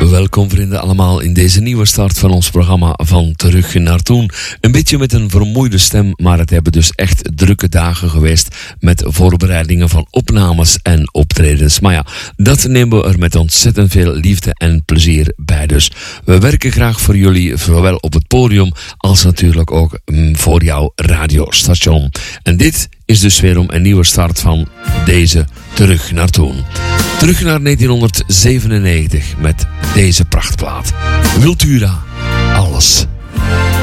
Welkom vrienden allemaal in deze nieuwe start van ons programma Van Terug naar Toen. Een beetje met een vermoeide stem, maar het hebben dus echt drukke dagen geweest met voorbereidingen van opnames en optredens. Maar ja, dat nemen we er met ontzettend veel liefde en plezier bij dus. We werken graag voor jullie, zowel op het podium als natuurlijk ook voor jouw radiostation. En dit is dus weer om een nieuwe start van deze Terug naar Toen. Terug naar 1997 met deze prachtplaat. Wiltura, alles.